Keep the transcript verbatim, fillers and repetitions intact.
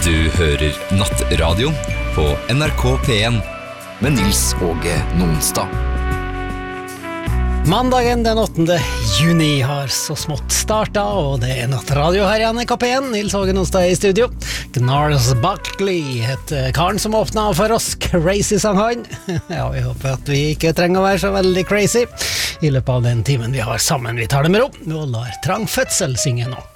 Du hører Nattradio på N R K P en med Nils Åge Nonstad. Mandagen den åttende juni har så smått startet, og det er Nattradio her i N R K P en. Nils Åge Nonstad i studio. Gnarls Buckley heter karen som åpnet for oss. Crazy sang han. Ja, vi håper at vi ikke trenger å være så veldig crazy i løpet av den timen vi har sammen. Vi tar det med ro og lar Trang Fødsel synge nå.